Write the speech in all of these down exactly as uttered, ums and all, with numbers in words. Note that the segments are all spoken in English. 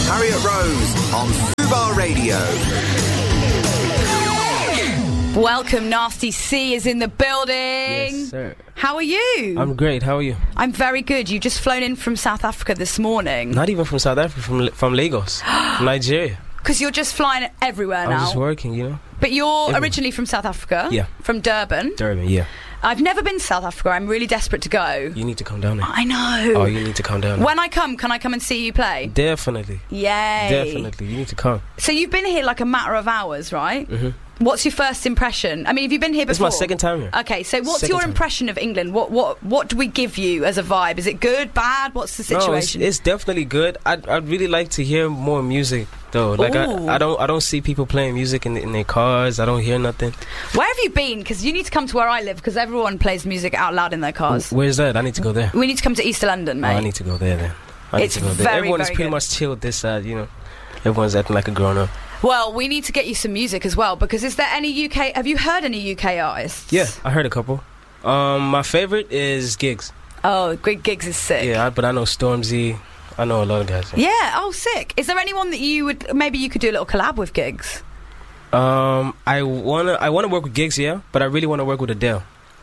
Harriet Rose on Fubar Radio. Welcome, Nasty C is in the building. Yes, sir. How are you? I'm great. How are you? I'm very good. You've just flown in from South Africa this morning. Not even from South Africa, from from Lagos, from Nigeria. Because you're just flying everywhere I'm now. just working, you know. But you're Everywhere. originally from South Africa? Yeah. From Durban? Durban, yeah. I've never been to South Africa. I'm really desperate to go. You need to come down there. I know. Oh, you need to come down there. When I come, can I come and see you play? Definitely. Yay. Definitely. You need to come. So you've been here like a matter of hours, right? Mm-hmm. What's your first impression? I mean, have you been here before? It's my second time here. Okay, so what's Second your time. impression of England? What what what do we give you as a vibe? Is it good, bad? What's the No, it's, situation? it's definitely good. I'd, I'd really like to hear more music, though. Like, I, Ooh. I don't I don't see people playing music in, in their cars. I don't hear nothing. Where have you been? Because you need to come to where I live, because everyone plays music out loud in their cars. Where's that? I need to go there. We need to come to East London, Oh, mate. I need to go there then. I It's need to go there. very, Everyone is very pretty good. much chilled this side, you know. Everyone's acting like a grown up. Well, we need to get you some music as well, because is there any U K... Have you heard any U K artists? Yeah, I heard a couple. Um, my favorite is Giggs. Oh, Greg Giggs is sick. Yeah, I, but I know Stormzy. I know a lot of guys. Yeah. Yeah, oh, sick. Is there anyone that you would... Maybe you could do a little collab with Giggs? Um, I wanna I wanna work with Giggs, yeah, but I really wanna work with Adele.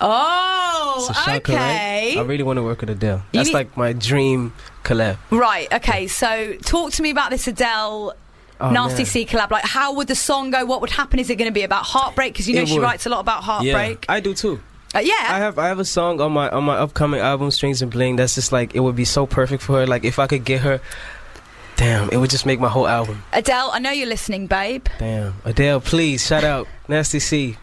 Oh, It's a shocker, okay. right? I really wanna work with Adele. You That's need- like my dream collab. Right, okay, so talk to me about this Adele Oh, Nasty man. C collab. Like, how would the song go? What would happen? Is it going to be about heartbreak? Because you know It she would. writes a lot about heartbreak. Yeah, I do too. Uh, yeah. I have I have a song on my on my upcoming album, Strings and Bling. That's just like, it would be so perfect for her. Like, if I could get her, damn, it would just make my whole album. Adele, I know you're listening, babe. Damn, Adele, please shout out Nasty C.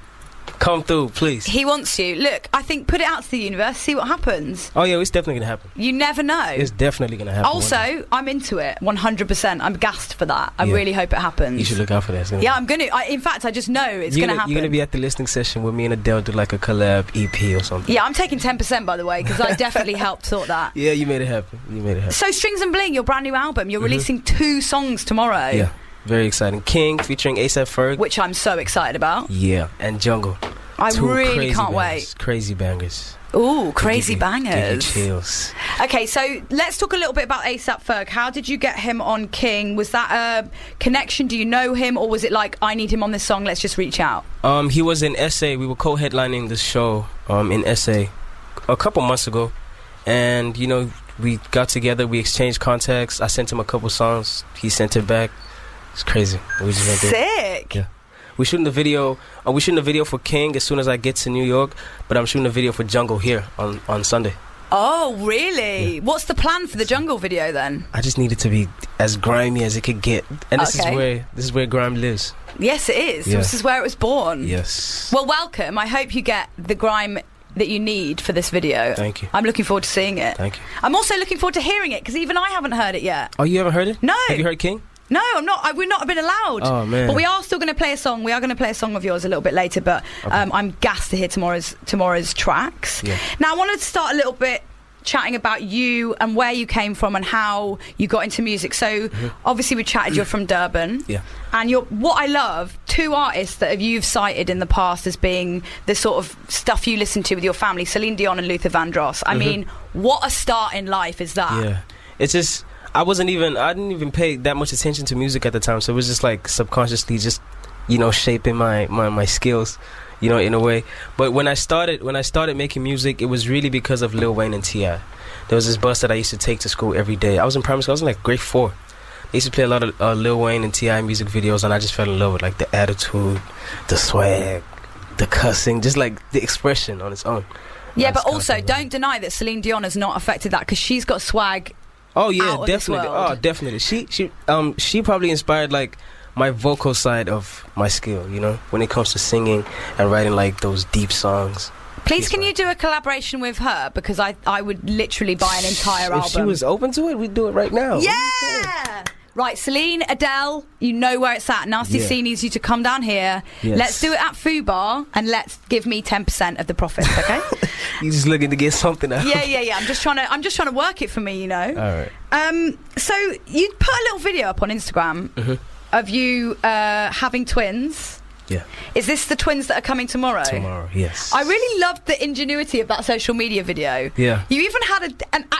Come through, please. He wants you. Look, I think put it out to the universe, see what happens. Oh yeah, it's definitely gonna happen. You never know. It's definitely gonna happen. one day. Also, I'm into it, one hundred percent. I'm gassed for that. I Yeah. really hope it happens. You should look out for that. It's gonna Yeah, I'm going to. In fact, I just know it's you're going to gonna, happen. You're gonna be at the listening session with me and Adele, do like a collab E P or something. Yeah, I'm taking ten percent, by the way, because I definitely helped sort that. Yeah, you made it happen. You made it happen. So, Strings and Bling, your brand new album, you're Mhm. releasing two songs tomorrow. Yeah, very exciting. King featuring ASAP Ferg. Which I'm so excited about. Yeah, and Jungle. I Two really crazy can't bangers. Crazy bangers. wait. Ooh, crazy Give you- bangers. Give you chills. Okay, so let's talk a little bit about ASAP Ferg. How did you get him on King? Was that a connection? Do you know him? Or was it like, I need him on this song, let's just reach out? Um, he was in S A. We were co-headlining the show um, in S A a couple months ago. And, you know, we got together, we exchanged contacts. I sent him a couple songs. He sent it back. It's crazy. We just went there. Sick. Yeah. We're shooting the video. Uh, we're shooting a video for King as soon as I get to New York, but I'm shooting a video for Jungle here on, on Sunday. Oh, really? Yeah. What's the plan for the Jungle video then? I just need it to be as grimy as it could get, and this Okay. is where this is where grime lives. Yes, it is. Yeah. This is where it was born. Yes. Well, welcome. I hope you get the grime that you need for this video. Thank you. I'm looking forward to seeing it. Thank you. I'm also looking forward to hearing it, because even I haven't heard it yet. Oh, you haven't heard it? No. Have you heard King? No, I'm not. I, we're not been allowed. Oh, man. But we are still going to play a song. We are going to play a song of yours a little bit later. But Okay. um, I'm gassed to hear tomorrow's tomorrow's tracks. Yeah. Now, I wanted to start a little bit chatting about you and where you came from and how you got into music. So, obviously, we chatted. You're from Durban. Yeah. And you're what I love. Two artists that have you've cited in the past as being the sort of stuff you listen to with your family: Celine Dion and Luther Vandross. I Mhm. mean, what a start in life is that? Yeah. It's just, I wasn't even, I didn't even pay that much attention to music at the time, so it was just like subconsciously just, you know, shaping my, my, my skills, you know, in a way. But when I started, when I started making music, it was really because of Lil Wayne and T I There was this bus that I used to take to school every day. I was in primary school, I was in like grade four. I used to play a lot of uh, Lil Wayne and T I music videos, and I just fell in love with like the attitude, the swag, the cussing, just like the expression on its own. Yeah, I but just kinda also fell in love. don't deny that Celine Dion has not affected that, because she's got swag. Oh yeah, out of this definitely. world. Oh, definitely. She she um she probably inspired like my vocal side of my skill, you know, when it comes to singing and writing like those deep songs. Please, She's can fine. you do a collaboration with her? Because I I would literally buy an entire if album. she was open to it, we'd do it right now. Yeah. Right, Celine, Adele, you know where it's at. Nasty Yeah. C needs you to come down here. Yes. Let's do it at Fubar, and let's give me ten percent of the profits, okay? You just looking to get something out. yeah, yeah, yeah. I'm just trying to. I'm just trying to work it for me, you know. All right. Um. So you put a little video up on Instagram Mhm. of you uh, having twins. Yeah. Is this the twins that are coming tomorrow? Tomorrow, yes. I really loved the ingenuity of that social media video. Yeah. You even had a, an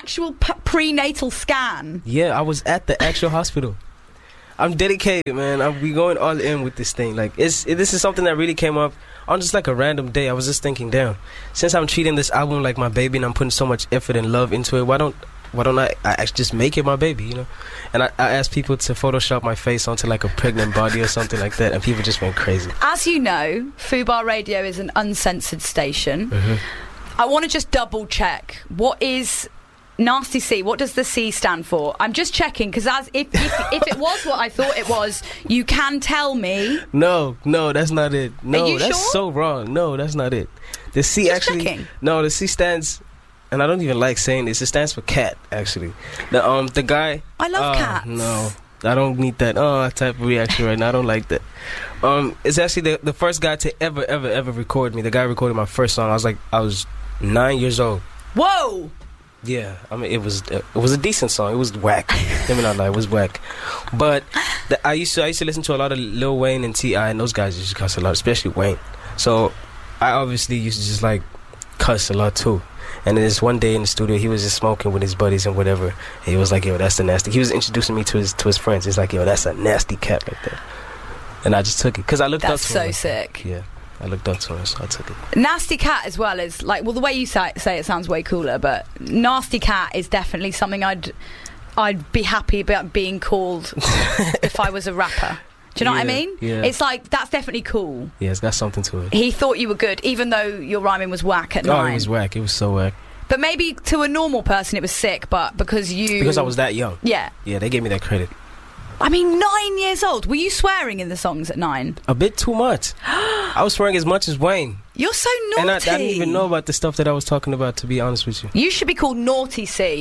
actual p- prenatal scan. Yeah, I was at the actual hospital. I'm dedicated, man. I'm we going all in with this thing. Like, it's it, this is something that really came up on just like a random day. I was just thinking, damn, since I'm treating this album like my baby and I'm putting so much effort and love into it, why don't why don't I, I actually just make it my baby, you know? And I, I asked people to Photoshop my face onto like a pregnant body or something like that, and people just went crazy. As you know, Fubar Radio is an uncensored station. Mm-hmm. I want to just double check. What is Nasty C? What does the C stand for? I'm just checking, because as if, if if it was what I thought it was, you can tell me. No, no, that's not it. No, Are you that's sure? so wrong. No, that's not it. The C Just actually. checking. No, the C stands, and I don't even like saying this. It stands for cat. Actually, the um the guy. I love uh, cats. No, I don't need that. Oh, type of reaction right now. I don't like that. Um, it's actually the the first guy to ever ever ever record me. The guy recorded my first song. I was like, I was nine years old. Whoa. Yeah, I mean, it was it was a decent song. It was whack. Let me not lie, it was whack. But the, I used to I used to listen to a lot of Lil Wayne and T I, and those guys used to cuss a lot, especially Wayne. So I obviously used to just like cuss a lot too. And then this one day in the studio, he was just smoking with his buddies and whatever. And he was like, "Yo, that's the nasty." He was introducing me to his to his friends. He's like, "Yo, that's a nasty cat right there." And I just took it because I looked That's up to so him. sick. Yeah. I looked up to him, so I took it. Nasty Cat as well is like, well, the way you say, say it sounds way cooler, but Nasty Cat is definitely something I'd I'd be happy about being called if I was a rapper. Do you know Yeah, what I mean? yeah. It's like, that's definitely cool. Yeah, it's got something to it. He thought you were good, even though your rhyming was whack at Oh, nine. it was whack. It was so whack. But maybe to a normal person it was sick, but because you... Because I was that young. Yeah. Yeah, they gave me that credit. I mean, nine years old. Were you swearing in the songs at nine? A bit too much. I was swearing as much as Wayne. You're so naughty. And I, I didn't even know about the stuff that I was talking about, to be honest with you. You should be called Naughty C.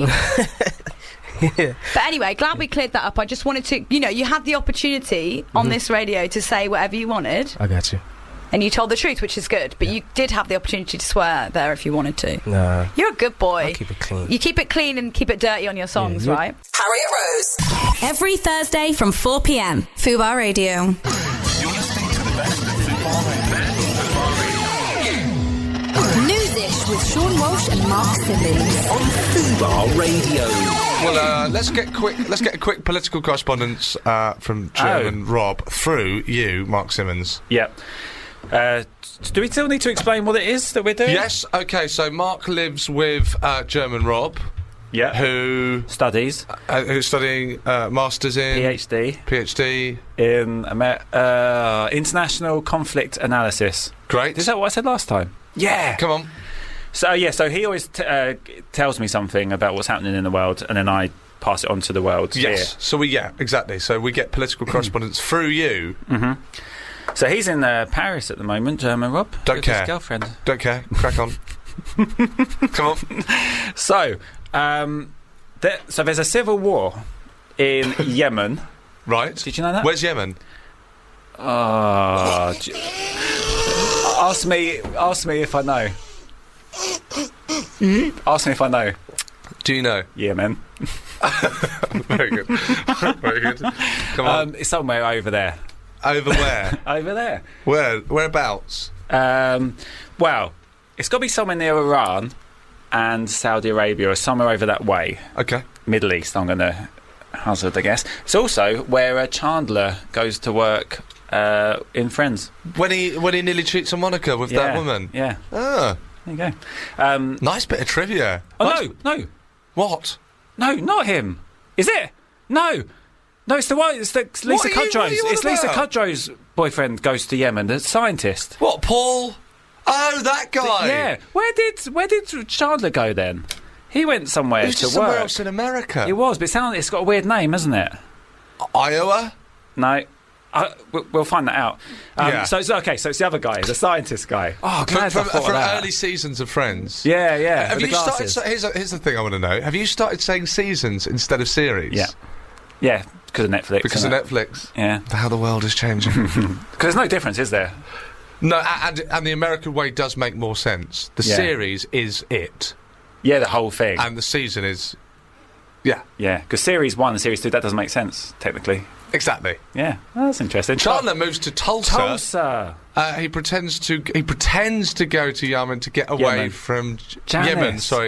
Yeah. But anyway, glad we cleared that up. I just wanted to, you know, you had the opportunity on Mm-hmm. this radio to say whatever you wanted, I got you. and you told the truth, which is good. But you did have the opportunity to swear there if you wanted to. Nah. You're a good boy. I'll keep it clean. You keep it clean and keep it dirty on your songs, Yeah, right? Harriet Rose. Every Thursday from four p.m. Fubar Radio. You're listening to the best of Fubar Radio. Newsish with Sean Walsh and Mark Simmons. On Fubar Radio. Well, uh, let's get quick. Let's get a quick political correspondence uh, from German Rob through you, Mark Simmons. Yeah. Uh, do we still need to explain what it is that we're doing? Yes. Okay. So Mark lives with uh, German Rob, Yeah. who Studies. uh, who's studying uh, masters in PhD PhD. in Amer- uh, international conflict analysis. Great. Is that what I said last time? Yeah. Come on. So yeah. So he always t- uh, tells me something about what's happening in the world, and then I pass it on to the world. Yes. So we yeah exactly. So we get political correspondence through you. Mm-hmm. So he's in uh, Paris at the moment, German Rob. Don't with care. His girlfriend. Don't care. Crack on. Come on. So, um, there, so there's a civil war in Yemen. Right. Did you know that? Where's Yemen? Oh, j- ask me. Ask me if I know. Ask me if I know. Do you know? Yemen. Very good. Very good. Come on. Um, it's somewhere over there. Over where? Over there. Where? Whereabouts? Um, well, it's got to be somewhere near Iran and Saudi Arabia, or somewhere over that way. Okay. Middle East, I'm going to hazard, I guess. It's also where uh, Chandler goes to work uh, in Friends. When he when he nearly cheats on Monica with that Yeah, woman. Yeah, Ah, there you go. Um, nice bit of trivia. oh, Nice- no, no, What? no, not him. Is it? No. No, it's the one. It's the it's Lisa are you- what are Kudrow's. you on It's Lisa about? Kudrow's boyfriend goes to Yemen. The scientist. What? Paul? Oh, that guy. Yeah. Where did Where did Chandler go then? He went somewhere He was to just somewhere work. else in America. It was, but it sounds, it's got a weird name, hasn't it? Iowa. No. Uh, we'll, we'll find that out. Um, Yeah. So it's okay. So it's the other guy, the scientist guy. Oh, From, glad from, I thought from of that. early seasons of Friends. Yeah, yeah. Have with you the started? glasses. Here's, a, here's the thing I want to know. Have you started saying seasons instead of series? Yeah. Yeah, because of Netflix. Because of isn't it? Netflix. Yeah. How the world is changing. Because there's no difference, is there? No, a- and and the American way does make more sense. The Yeah. series is it, Yeah, the whole thing. and the season is, yeah, yeah, because series one and series two, that doesn't make sense, technically. exactly. Yeah, well, that's interesting. Chandler moves to Tulsa. Tulsa. Uh, he pretends to he pretends to go to Yemen to get away Yemen. from J- Janice. Yemen. Sorry,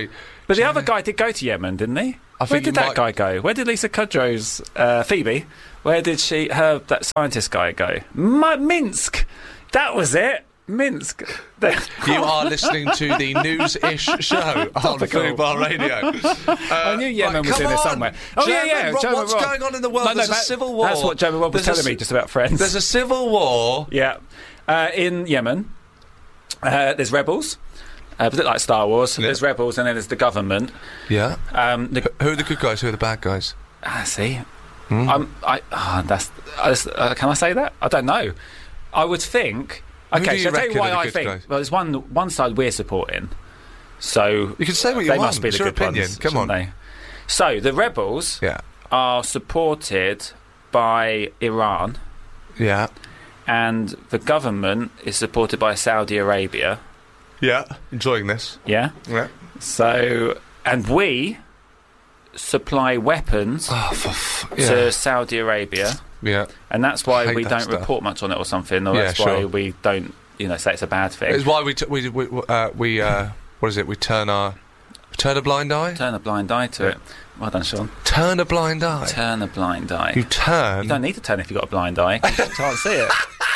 But the other guy did go to Yemen, didn't he? I Where think did you that might- guy go? Where did Lisa Kudrow's uh, Phoebe? Where did she, her, that scientist guy go? M- Minsk. That was it. Minsk. You are listening to the News-ish show on Topical. Fubar Radio. Uh, I knew Yemen right, was come in there on. somewhere. Oh, German yeah, yeah. Rob, German what's Rob. going on in the world? No, no, There's a that- civil war. That's what German Rob was There's a telling me c- just about friends. There's a civil war. Yeah. Uh, in Yemen, uh, there's rebels. Uh, a bit like Star Wars. Yeah. There's rebels and then there's the government. Yeah. Um, the, Who are the good guys? Who are the bad guys? ah, see, Hmm? I'm, I, oh, that's, that's uh, can I say that? I don't know. I would think. Who Okay, do you so I'll tell you reckon why are the I good think. guys? Well, there's one one side we're supporting. So You can say what you they want. must be It's the your good opinion. ones. Come on. shouldn't they? So the rebels Yeah. are supported by Iran, Yeah. and the government is supported by Saudi Arabia. Yeah. Enjoying this. Yeah. Yeah. So, and we supply weapons Oh, for f- to yeah. Saudi Arabia, Yeah. and that's why Hate we that don't stuff. report much on it or something, or Yeah, that's why sure. we don't, you know, say it's a bad thing. It's why we t- we we uh, we uh, what is it? We turn our turn a blind eye. Turn a blind eye to it. Well done, Sean. Turn a blind eye. Turn a blind eye. You turn. You don't need to turn if you've got a blind eye. You can't see it.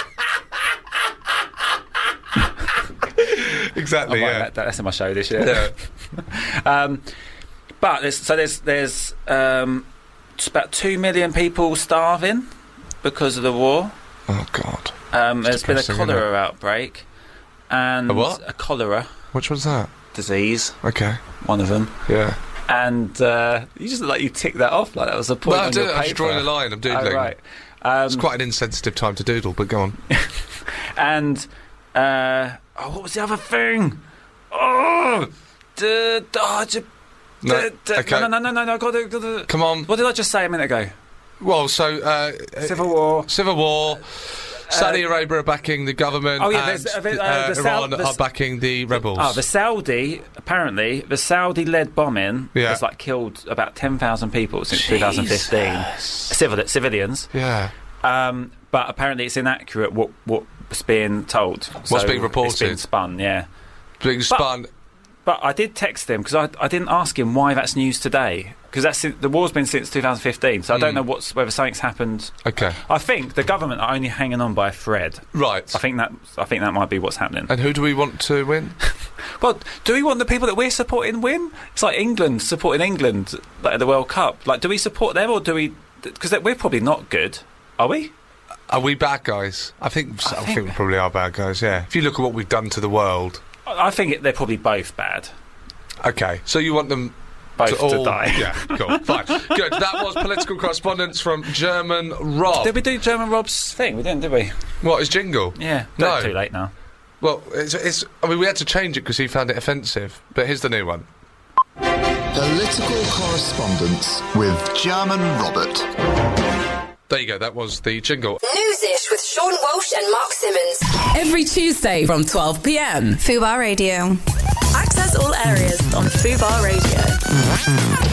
exactly. I'll write Yeah. that, that's in my show this year. Yeah. Um, but there's, so there's there's um, it's about two million people starving because of the war. Oh God. Um, there's been a depressing, isn't cholera outbreak and A what? a cholera Which one's that? disease. Okay. One of them. Yeah. And uh, you just like you tick that off like that was a point No, on I'm, your doing, I'm paper. just drawing a line. I'm doodling. Oh, right. Um, It's quite an insensitive time to doodle, but go on. And uh, oh, what was the other thing? Oh, duh, duh, duh, No, duh, duh, okay. no, no, no, no, no. Got the, got the, Come on. what did I just say a minute ago? Well, so uh, Civil War. Civil War. Saudi Arabia are backing the government. Oh, yeah, and there's- uh, the- uh, uh, the Sau- Iran the are s- backing the rebels. Oh, the Saudi, apparently, the Saudi-led bombing Yeah. has like killed about ten thousand people since two thousand fifteen. Civil civilians. yeah. Um, but apparently it's inaccurate what what's being told. What's So being reported? It's been spun, yeah. Being spun. But I did text him because I, I didn't ask him why that's news today. Because that's the war's been since two thousand fifteen, so I don't Mm. know what's whether something's happened. Okay. I think the government are only hanging on by a thread. Right. I think that I think that might be what's happening. And who do we want to win? Well, do we want the people that we're supporting win? It's like England supporting England like, at the World Cup. Like, do we support them or do we? Because we're probably not good, are we? Are we bad guys? I think I, I think, think- we probably are bad guys. Yeah. If you look at what we've done to the world. I I think it, they're probably both bad. Okay. So you want them Both to, to, all, die. Yeah. Cool. Fine. Good. That was political correspondence from German Rob. Did we do German Rob's thing? We didn't, did we? What is jingle? Yeah. No. Too late now. Well, it's, it's. I mean, we had to change it because he found it offensive. But here's the new one. Political correspondence with German Robert. There you go. That was the jingle. Newsish with Sean Walsh and Mark Simmons. Every Tuesday from twelve p m. Fubar Radio. Access all areas on Fubar Radio.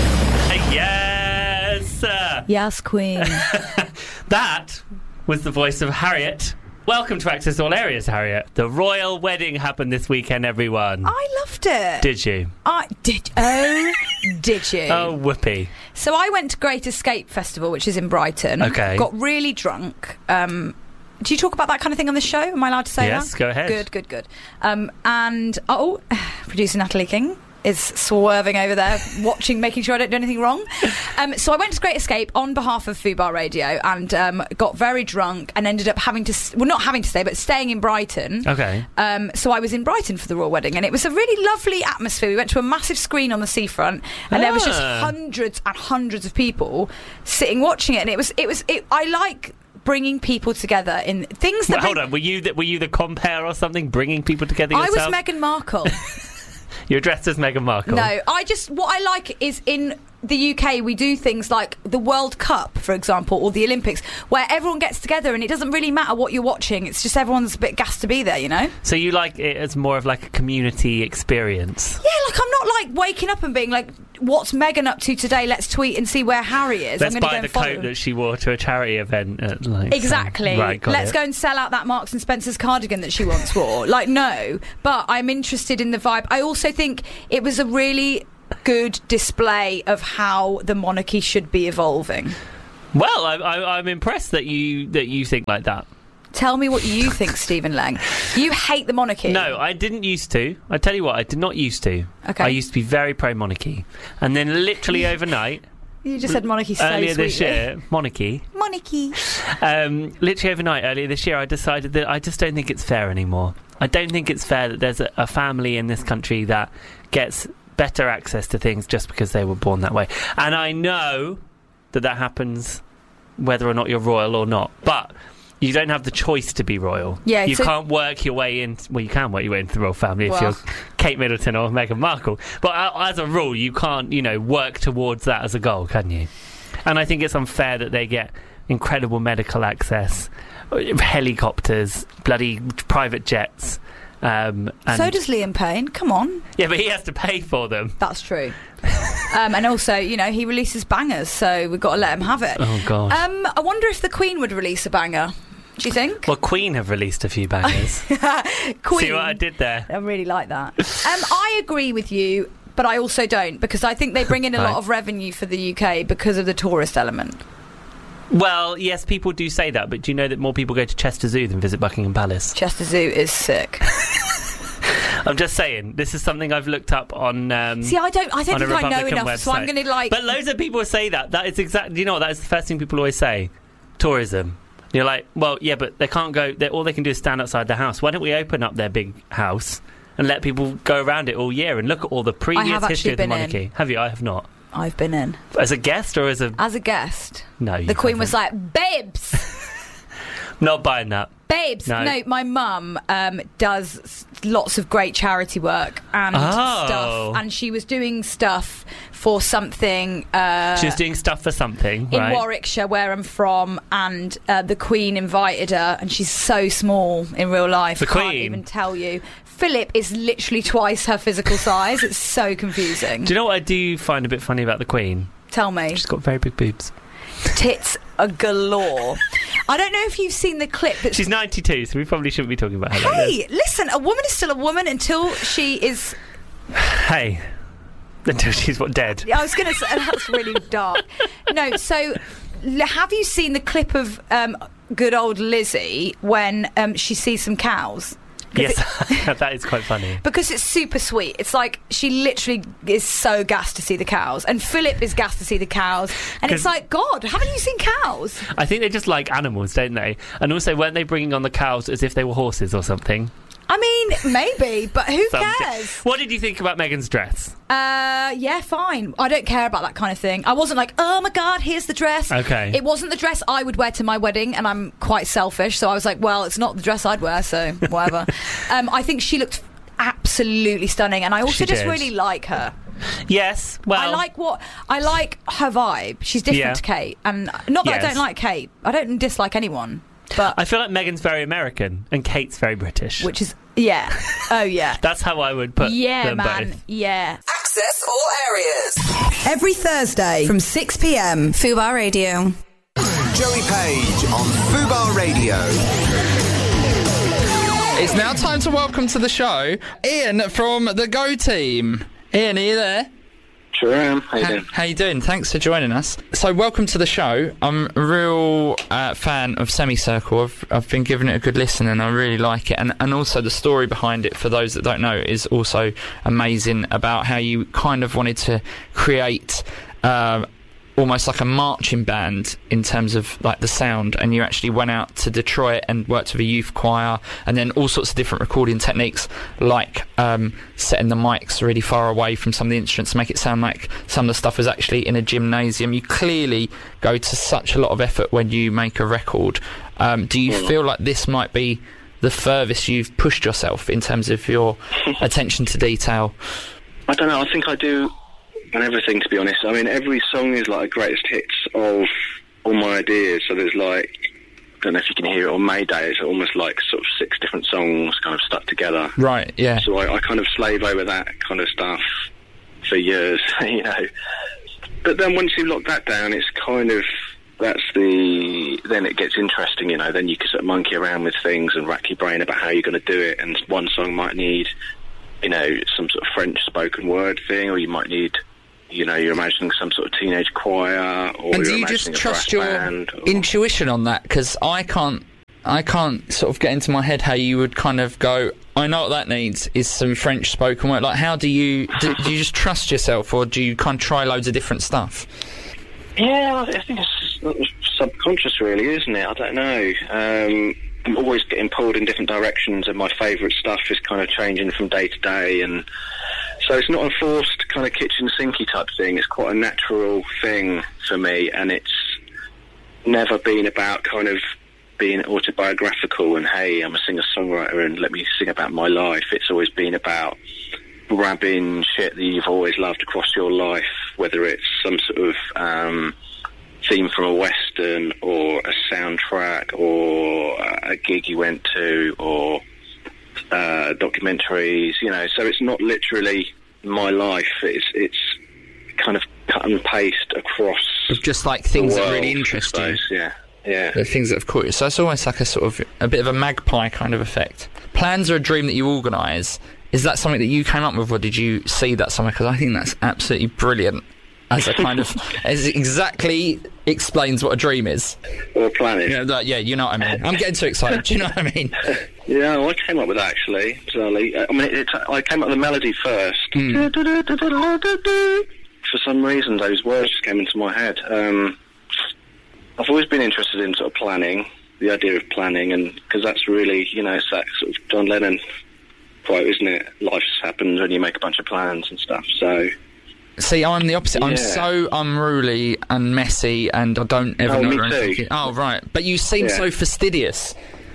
Yes! uh, Yes, Queen. That was the voice of Harriet. Welcome to Access All Areas, Harriet. The royal wedding happened this weekend, everyone. I loved it. Did you? I did. Oh, did you? Oh, whoopee. So I went to Great Escape Festival, which is in Brighton. Okay. Got really drunk. Um, do you talk about that kind of thing on the show? Am I allowed to say that? Yes, go ahead. Good, good, good. Um, and oh, producer Natalie King is swerving over there, watching, making sure I don't do anything wrong. Um, so I went to Great Escape on behalf of Fubar Radio and um, got very drunk and ended up having to, s- well, not having to stay, but staying in Brighton. Okay. Um, so I was in Brighton for the royal wedding, and it was a really lovely atmosphere. We went to a massive screen on the seafront, and there was just Ah. hundreds and hundreds of people sitting watching it, and it was, it was, it, I like bringing people together in things that. Well, hold bring- on. Were you the, were you the compere or something, bringing people together I yourself? was Meghan Markle. You're dressed as Meghan Markle. No, I just what I like is in the U K we do things like the World Cup, for example, or the Olympics, where everyone gets together and it doesn't really matter what you're watching. It's just everyone's a bit gassed to be there, you know? So you like it as more of like a community experience? Yeah, like I'm not like waking up and being like, "What's Meghan up to today? Let's tweet and see where Harry is." Let's I'm gonna buy go the and follow coat him. that she wore to a charity event. At, like, Exactly. some- right, got Let's it. go and sell out that Marks and Spencer's cardigan that she once wore. Like, no. But I'm interested in the vibe. I also think it was a really good display of how the monarchy should be evolving? Well, I, I, I'm impressed that you that you think like that. Tell me what you think, Stephen Lang. You hate the monarchy. No, I didn't used to. I tell you what, I did not used to. Okay. I used to be very pro-monarchy. And then literally overnight... You just said monarchy so Earlier sweetly. this year, monarchy. Monarchy. Um, literally overnight, earlier this year, I decided that I just don't think it's fair anymore. I don't think it's fair that there's a, a family in this country that gets better access to things just because they were born that way. And I know that that happens whether or not you're royal or not. But... you don't have the choice to be royal. Yeah, you so can't work your way in. Well, you can work your way into the royal family well. if you're Kate Middleton or Meghan Markle. But uh, as a rule, you can't, you know, work towards that as a goal, can you? And I think it's unfair that they get incredible medical access, helicopters, bloody private jets. Um, and so does Liam Payne. Come on. Yeah, but he has to pay for them. That's true. um, and also, you know, he releases bangers, so we've got to let him have it. Oh, God. Um, I wonder if the Queen would release a banger. Do you think? Well, Queen have released a few bangers. Queen. See what I did there? I really like that. um, I agree with you, but I also don't, because I think they bring in a Right. lot of revenue for the U K because of the tourist element. Well, yes, people do say that, but do you know that more people go to Chester Zoo than visit Buckingham Palace? Chester Zoo is sick. I'm just saying, this is something I've looked up on. Um, See, I don't. I don't on a think I know Republican enough, so I'm website. going to like. But loads of people say that. That is exactly. You know what? That is the first thing people always say. Tourism. You're like, well, yeah, but they can't go. All they can do is stand outside the house. Why don't we open up their big house and let people go around it all year and look at all the previous have history actually of the been monarchy? in. Have you? I have not. I've been in As a guest or as a? as a guest. No, you The Queen haven't. was like, babes. Not buying that. Babes, No. no, my mum um, does s- lots of great charity work and Oh. stuff, and she was doing stuff for something uh, She was doing stuff for something, in right? Warwickshire, where I'm from, and uh, the Queen invited her, and she's so small in real life. The I can't Queen? even tell you. Philip is literally twice her physical size. It's so confusing. Do you know what I do find a bit funny about the Queen? Tell me. She's got very big boobs. Tits are galore. I don't know if you've seen the clip that She's ninety-two, so we probably shouldn't be talking about her like Hey, listen, a woman is still a woman until she is. this. Hey. Until she's what, dead? I was going to say, that's really dark. No, so l- have you seen the clip of um, good old Lizzie when um, she sees some cows? Yes, that is quite funny. Because it's super sweet. It's like she literally is so gassed to see the cows, and Philip is gassed to see the cows, and it's 'Cause- like, God, haven't you seen cows? I think they just like animals, don't they? And also, weren't they bringing on the cows as if they were horses or something? I mean, maybe, but who Some- cares? What did you think about Meghan's dress? Uh, yeah, fine. I don't care about that kind of thing. I wasn't like, oh my God, here's the dress. Okay. It wasn't the dress I would wear to my wedding, and I'm quite selfish, so I was like, well, it's not the dress I'd wear, so whatever. um, I think she looked absolutely stunning, and I also She just did. really like her. Yes, well... I like what I like her vibe. She's different Yeah. to Kate, and not that I Yes. don't like Kate. I don't dislike anyone, but I feel like Meghan's very American and Kate's very British. which is yeah, oh yeah, That's how I would put yeah, them man, both. yeah. Access all areas. Every Thursday from six p.m. Fubar Radio. Joey Page on Fubar Radio. It's now time to welcome to the show Ian from the Go Team. Ian, are you there? Sure am. How you doing? How you doing? Thanks for joining us. So, welcome to the show. I'm a real uh, fan of Semicircle. I've I've been giving it a good listen, and I really like it. And and also the story behind it, for those that don't know, is also amazing. About how you kind of wanted to create. Uh, almost like a marching band in terms of like the sound, and you actually went out to Detroit and worked with a youth choir, and then all sorts of different recording techniques, like um, setting the mics really far away from some of the instruments to make it sound like some of the stuff was actually in a gymnasium. You clearly go to such a lot of effort when you make a record. Um, do you feel like this might be the furthest you've pushed yourself in terms of your attention to detail? I don't know. I think I do on everything, to be honest. I mean, every song is like a greatest hits of all my ideas. So there's like, I don't know if you can hear it on Mayday, it's almost like sort of six different songs kind of stuck together. Right, yeah. So I, I kind of slave over that kind of stuff for years, you know. But then once you lock that down, it's kind of, that's the, then it gets interesting, you know. Then you can sort of monkey around with things and rack your brain about how you're going to do it. And one song might need you know, some sort of French spoken word thing, or you might need, you know, you're imagining some sort of teenage choir, or and you're do you just imagining a trust brass your band, or... intuition on that? Because I can't, I can't sort of get into my head how you would kind of go, I know what that needs is some French spoken word. Like, how do you, do, do you just trust yourself, or do you kind of try loads of different stuff? Yeah, I think it's subconscious, really, isn't it? I don't know. Um, I'm always getting pulled in different directions, and my favourite stuff is kind of changing from day to day, and so it's not a forced kind of kitchen sinky type thing. It's quite a natural thing for me, and it's never been about kind of being autobiographical and, hey, I'm a singer-songwriter and let me sing about my life. It's always been about grabbing shit that you've always loved across your life, whether it's some sort of um, theme from a western, or a soundtrack, or a gig you went to, or uh, documentaries, you know. So it's not literally my life. It's it's kind of cut and paste across. Of just like things the world, that really interest you. Yeah, yeah. The things that have caught you. So it's almost like a sort of a bit of a magpie kind of effect. Plans are a dream that you organise. Is that something that you came up with, or did you see that somewhere? Because I think that's absolutely brilliant. As a kind of, as it exactly explains what a dream is. Or a plan is. Yeah, that, yeah, you know what I mean. I'm getting too excited. Do you know what I mean? Yeah, well, I came up with that, actually, bizarrely. I mean, it, it, I came up with the melody first. Mm. For some reason, those words just came into my head. Um, I've always been interested in sort of planning, the idea of planning, and because that's really, you know, it's that sort of John Lennon quote, isn't it? Life happens when you make a bunch of plans and stuff, so... See, I'm the opposite. Yeah. I'm so unruly and messy, and I don't ever oh, know me where I'm too. thinking. Oh, right. But you seem Yeah. so fastidious.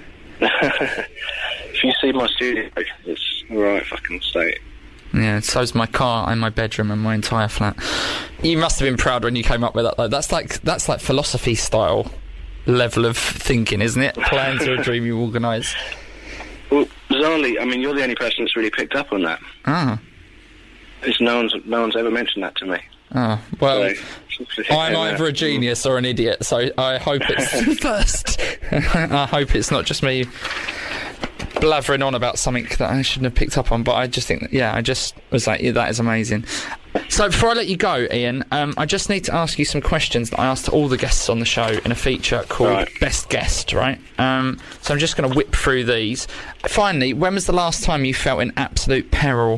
If you see my studio, it's a right fucking state. Yeah, so's my car and my bedroom and my entire flat. You must have been proud when you came up with that, though. That's like that's like philosophy style level of thinking, isn't it? Plans are a dream you organise. Well, bizarrely, I mean, you're the only person that's really picked up on that. Ah. It's no one's no one's ever mentioned that to me. Oh, well, So, I'm either a genius or an idiot, so I hope it's first. I hope it's not just me blathering on about something that I shouldn't have picked up on, but I just think that, yeah, I just was like, yeah, that is amazing. So before I let you go, Ian, um, I just need to ask you some questions that I asked all the guests on the show in a feature called right. Best Guest, right? Um, so I'm just going to whip through these. Finally, when was the last time you felt in absolute peril?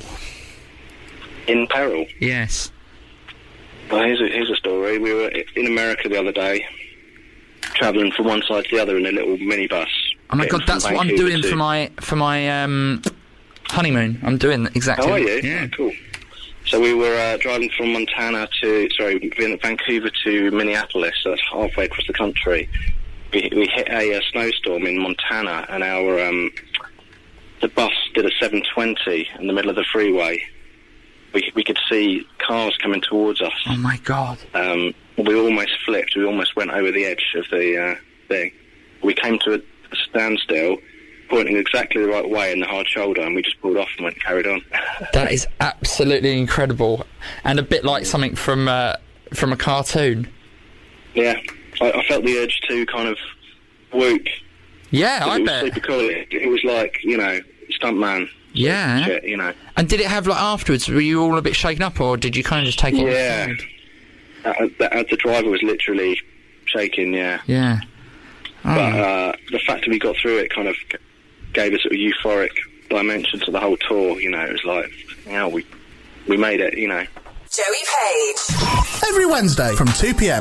In peril? Yes. Well, here's a, here's a story. We were in America the other day, travelling from one side to the other in a little minibus. Oh my god, that's what I'm doing to... for my for my um, honeymoon. I'm doing exactly. Oh, are you? Yeah, oh, cool. So we were uh, driving from Montana to, sorry, Vancouver to Minneapolis, so that's halfway across the country. We, we hit a, a snowstorm in Montana, and our um, the bus did a seven twenty in the middle of the freeway. We, we could see cars coming towards us. Oh my god. Um, we almost flipped. We almost went over the edge of the uh, thing. We came to a, a standstill, pointing exactly the right way in the hard shoulder, and we just pulled off and went and carried on. That is absolutely incredible, and a bit like something from uh, from a cartoon. Yeah, I, I felt the urge to kind of whoop. Yeah, I it was bet. super cool. It, it was like, you know, stuntman. Yeah. Shit, you know. And did it have, like, afterwards, were you all a bit shaken up, or did you kind of just take it? Yeah. Uh, the, uh, the driver was literally shaking, yeah. Yeah. Oh. But uh, the fact that we got through it kind of g- gave a sort of euphoric dimension to the whole tour, you know. It was like, you know, we, we made it, you know. Joey Page. Every Wednesday from two p m